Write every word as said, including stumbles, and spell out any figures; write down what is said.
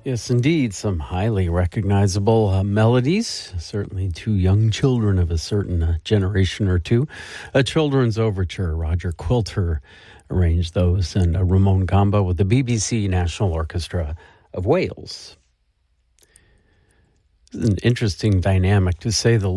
Yes, indeed, some highly recognizable uh, melodies, certainly to young children of a certain uh, generation or two. A children's overture, Roger Quilter arranged those, and uh, Ramon Gamba with the B B C National Orchestra of Wales. It's an interesting dynamic, to say the